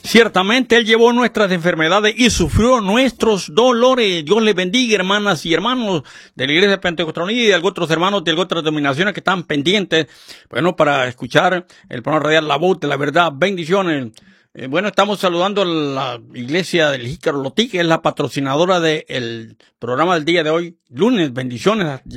Ciertamente Él llevó nuestras enfermedades y sufrió nuestros dolores. Dios les bendiga, hermanas y hermanos de la Iglesia Pentecostal Unida y de otros hermanos de otras denominaciones que están pendientes, bueno, para escuchar el programa radial La Voz de la Verdad. Bendiciones. Bueno, estamos saludando a la Iglesia del Jícaro Lotí, que es la patrocinadora del programa del día de hoy, lunes. Bendiciones.